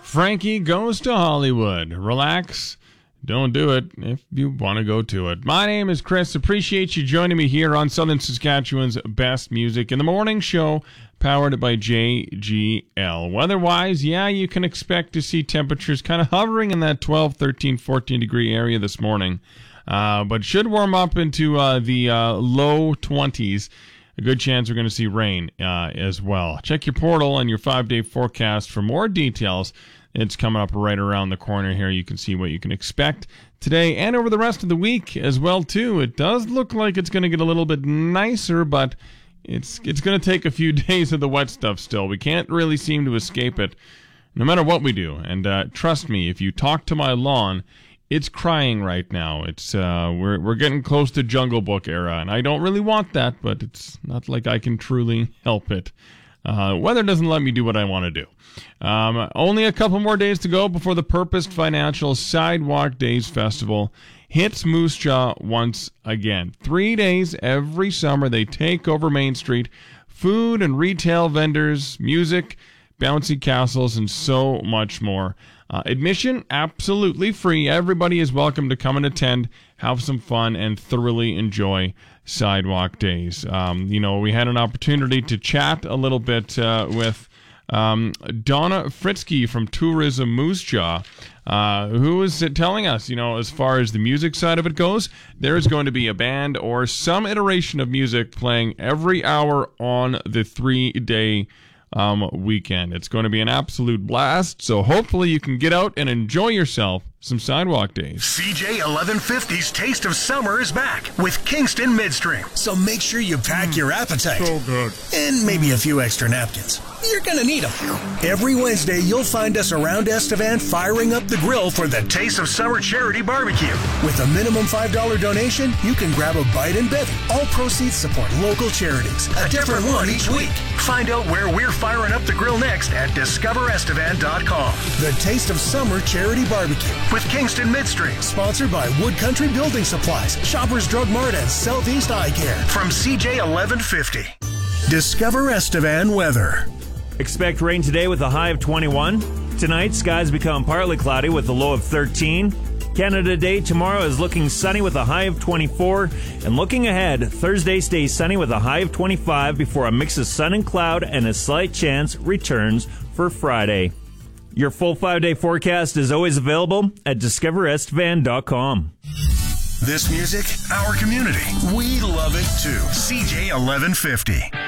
Frankie Goes to Hollywood. Relax. Don't do it if you want to go to it. My name is Chris. Appreciate you joining me here on Southern Saskatchewan's Best Music in the Morning Show, powered by JGL. Weather-wise, yeah, you can expect to see temperatures kind of hovering in that 12, 13, 14 degree area this morning, but should warm up into the low 20s. A good chance we're going to see rain as well. Check your portal and your 5-day forecast for more details. It's coming up right around the corner here. You can see what you can expect today and over the rest of the week as well, too. It does look like it's going to get a little bit nicer, but it's going to take a few days of the wet stuff still. We can't really seem to escape it no matter what we do. And trust me, if you talk to my lawn, it's crying right now. It's we're getting close to Jungle Book era, and I don't really want that, but it's not like I can truly help it. Weather doesn't let me do what I want to do. Only a couple more days to go before the Purposed Financial Sidewalk Days Festival hits Moose Jaw once again. 3 days every summer, they take over Main Street. Food and retail vendors, music, bouncy castles, and so much more. Admission, absolutely free. Everybody is welcome to come and attend, have some fun, and thoroughly enjoy Sidewalk Days. We had an opportunity to chat a little bit with Donna Fritzke from Tourism Moose Jaw, who was telling us, as far as the music side of it goes, there is going to be a band or some iteration of music playing every hour on the 3-day weekend. It's going to be an absolute blast, so hopefully you can get out and enjoy yourself some Sidewalk Days. CJ 1150's Taste of Summer is back with Kingston Midstream. So make sure you pack your appetite. So good. And maybe a few extra napkins. You're going to need them. Every Wednesday, you'll find us around Estevan firing up the grill for the Taste of Summer Charity Barbecue. With a minimum $5 donation, you can grab a bite and bevy. All proceeds support local charities. A different one each week. Find out where we're firing up the grill next at discoverestevan.com. The Taste of Summer Charity Barbecue with Kingston Midstream. Sponsored by Wood Country Building Supplies, Shoppers Drug Mart, and Southeast Eye Care. From CJ 1150. Discover Estevan weather. Expect rain today with a high of 21. Tonight, skies become partly cloudy with a low of 13. Canada Day tomorrow is looking sunny with a high of 24. And looking ahead, Thursday stays sunny with a high of 25 before a mix of sun and cloud and a slight chance returns for Friday. Your full 5-day forecast is always available at discoverestevan.com. This music, our community. We love it too. CJ 1150.